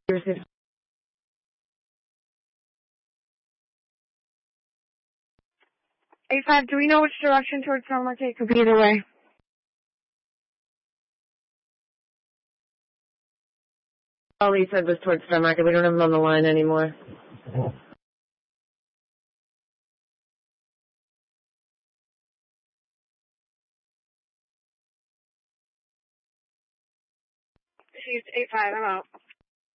Received. 8-5, do we know which direction towards Star Market? It could be either way. All he said was towards Star Market. We don't have him on the line anymore. She's 8-5, I'm out.